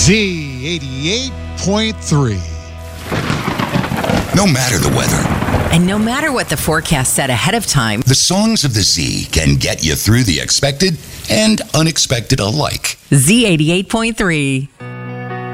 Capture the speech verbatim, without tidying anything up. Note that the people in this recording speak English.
Z eighty-eight point three. No matter the weather, and no matter what the forecast said ahead of time, the songs of the Z can get you through the expected and unexpected alike. Z eighty-eight point three.